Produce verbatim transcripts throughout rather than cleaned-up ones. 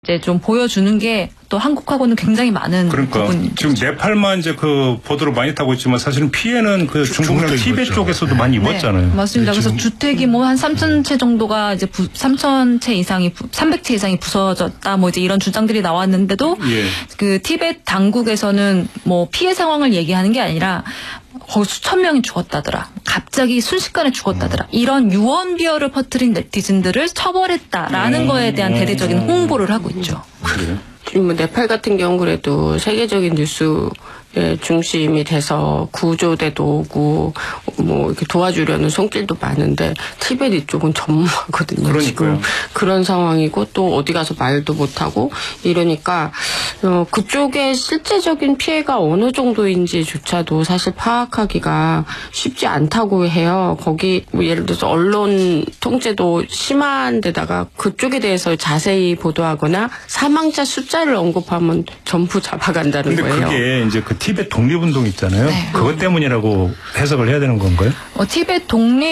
이제 좀 보여주는 게 또 한국하고는 굉장히 많은 그러니까 부분이죠. 지금 네팔만 이제 그 보도를 많이 타고 있지만 사실은 피해는 그 중국이나 티베트 입었죠. 쪽에서도 네. 많이 입었잖아요. 네, 맞습니다. 네, 그래서 주택이 뭐 한 삼천 채 정도가 이제 부, 삼천 채 이상이 부, 삼백 채 이상이 부서졌다 뭐 이제 이런 주장들이 나왔는데도 예. 그 티베트 당국에서는 뭐 피해 상황을 얘기하는 게 아니라 거의 수천 명이 죽었다더라. 갑자기 순식간에 죽었다더라. 이런 유언 비어를 퍼뜨린 네티즌들을 처벌했다라는 음. 거에 대한 대대적인 홍보를 하고 있죠. 그래요? 지금 뭐 네팔 같은 경우 그래도 세계적인 뉴스의 중심이 돼서 구조대도 오고 뭐 이렇게 도와주려는 손길도 많은데 티베트 이쪽은 전무하거든요. 그러니까요. 지금 그런 상황이고 또 어디 가서 말도 못하고 이러니까 어, 그쪽에 실제적인 피해가 어느 정도인지조차도 사실 파악하기가 쉽지 않다고 해요. 거기 뭐 예를 들어서 언론 통제도 심한 데다가 그쪽에 대해서 자세히 보도하거나 사망자 숫자를 언급하면 전부 잡아간다는 근데 거예요. 그게 이제 그 티베트 독립운동 있잖아요. 네. 그것 때문이라고 해석을 해야 되는 건가요? 어, 티베트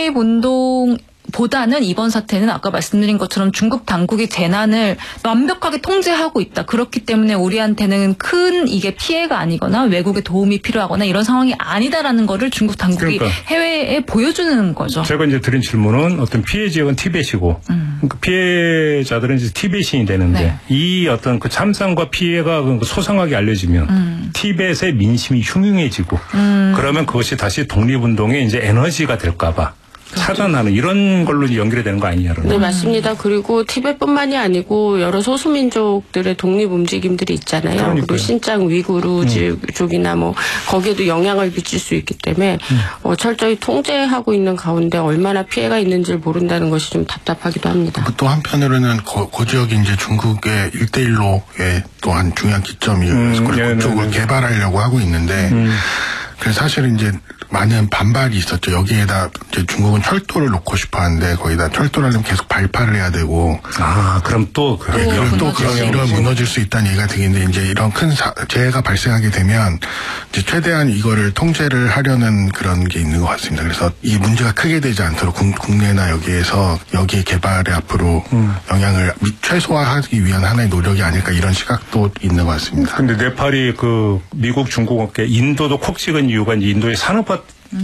독립운동 보다는 이번 사태는 아까 말씀드린 것처럼 중국 당국이 재난을 완벽하게 통제하고 있다. 그렇기 때문에 우리한테는 큰 이게 피해가 아니거나 외국의 도움이 필요하거나 이런 상황이 아니다라는 거를 중국 당국이 그러니까. 해외에 보여주는 거죠. 제가 이제 드린 질문은 어떤 피해 지역은 티베트이고 음. 그 피해자들은 이제 티베트인이 되는데 네. 이 어떤 그 참상과 피해가 소상하게 알려지면 음. 티베트의 민심이 흉흉해지고 음. 그러면 그것이 다시 독립운동의 이제 에너지가 될까봐 차단하는 이런 걸로 연결이 되는 거 아니냐는. 네, 맞습니다. 그리고 티베트뿐만이 아니고 여러 소수민족들의 독립 움직임들이 있잖아요. 그러니까요. 그리고 신장 위구르 음. 쪽이나 뭐 거기에도 영향을 미칠 수 있기 때문에 음. 어, 철저히 통제하고 있는 가운데 얼마나 피해가 있는지를 모른다는 것이 좀 답답하기도 합니다. 또 한편으로는 그, 그 지역이 이제 중국의 일대일로의 또한 중요한 기점이어서 음, 그래서 네, 그쪽을 네, 네. 개발하려고 하고 있는데 음. 그래서 사실은 이제 많은 반발이 있었죠. 여기에다 이제 중국은 철도를 놓고 싶어 하는데 거기다 철도를 하려면 계속 발파를 해야 되고. 아, 그럼 또 그. 네, 이런 또 무너질 그런 수 이런 있죠. 무너질 수 있다는 얘기가 되겠는데 이제 이런 큰 사, 재해가 발생하게 되면 이제 최대한 이거를 통제를 하려는 그런 게 있는 것 같습니다. 그래서 이 문제가 크게 되지 않도록 국, 국내나 여기에서 여기에 개발에 앞으로 음. 영향을 미, 최소화하기 위한 하나의 노력이 아닐까 이런 시각도 있는 것 같습니다. 근데 네팔이 그 미국, 중국에 인도도 콕 찍은 이유가 이제 인도의 산업화도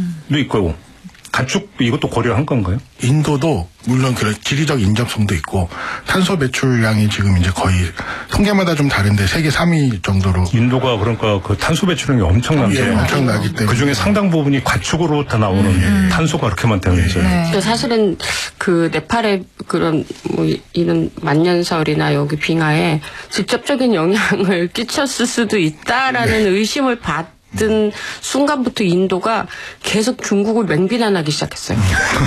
있고 가축 이것도 고려한 건가요? 인도도 물론 그런 지리적 인접성도 있고 탄소 배출량이 지금 이제 거의 통계마다 좀 다른데 세계 삼 위 정도로 인도가 그러니까 그 탄소 배출량이 엄청난데 예, 엄청나기 때문에 그 중에 상당 부분이 가축으로부터 나오는 음. 탄소가 그렇게 많다면서요. 네. 근데 사실은 그 네팔의 그런 뭐 이런 만년설이나 여기 빙하에 직접적인 영향을 끼쳤을 수도 있다라는 네. 의심을 받. 든 순간부터 인도가 계속 중국을 맹비난하기 시작했어요.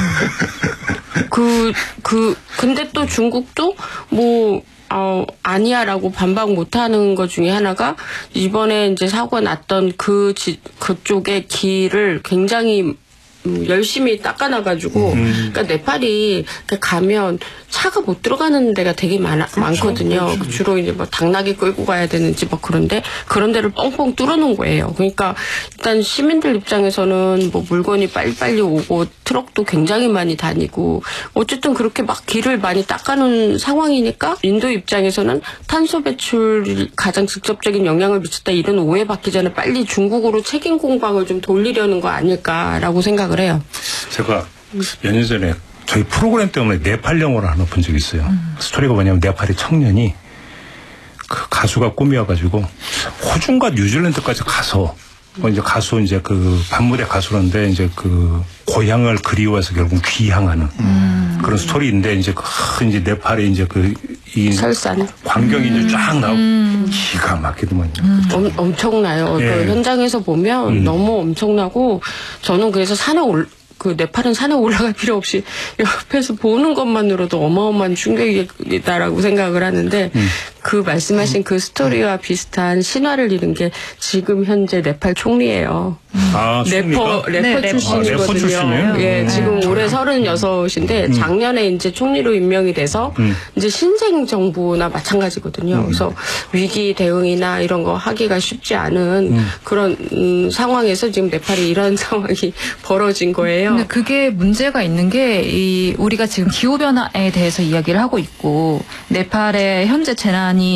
그, 그, 근데 또 중국도 뭐, 어, 아니야라고 반박 못하는 것 중에 하나가 이번에 이제 사고가 났던 그, 지, 그쪽의 길을 굉장히 음, 열심히 닦아놔가지고, 음. 그러니까 네팔이 가면 차가 못 들어가는 데가 되게 많아, 그렇죠. 많거든요. 그렇죠. 주로 이제 뭐 당나귀 끌고 가야 되는지 뭐 그런데 그런 데를 뻥뻥 뚫어놓은 거예요. 그러니까 일단 시민들 입장에서는 뭐 물건이 빨리빨리 오고 트럭도 굉장히 많이 다니고 어쨌든 그렇게 막 길을 많이 닦아놓은 상황이니까 인도 입장에서는 탄소 배출이 가장 직접적인 영향을 미쳤다 이런 오해받기 전에 빨리 중국으로 책임 공방을 좀 돌리려는 거 아닐까라고 생각을 해요. 제가 몇 년 전에 저희 프로그램 때문에 네팔 영화를 하나 본 적이 있어요. 음. 스토리가 뭐냐면 네팔의 청년이 그 가수가 꿈이어가지고 호주인가 뉴질랜드까지 가서 뭐 이제 가수 이제 그 반무대 가수인데 이제 그 고향을 그리워해서 결국 귀향하는 음. 그런 스토리인데 이제 그 이제 네팔의 이제 그 이 설산 광경이 음. 이제 쫙 나오고 음. 기가 막히더만요. 음. 엄, 엄청나요. 예. 그 현장에서 보면 음. 너무 엄청나고 저는 그래서 산에 올 그 네팔은 산에 올라갈 필요 없이 옆에서 보는 것만으로도 어마어마한 충격이다라고 생각을 하는데 음. 그 말씀하신 그 스토리와 비슷한 신화를 이룬 게 지금 현재 네팔 총리예요. 아, 래퍼 래퍼 네, 래퍼. 출신이거든요. 아, 래퍼 출신이에요? 예, 음. 지금 올해 서른여섯인데 음. 작년에 이제 총리로 임명이 돼서 음. 이제 신생 정부나 마찬가지거든요. 음. 그래서 위기 대응이나 이런 거 하기가 쉽지 않은 음. 그런 음, 상황에서 지금 네팔이 이런 상황이 벌어진 거예요. 근데 그게 문제가 있는 게 이 우리가 지금 기후 변화에 대해서 이야기를 하고 있고 네팔의 현재 재난이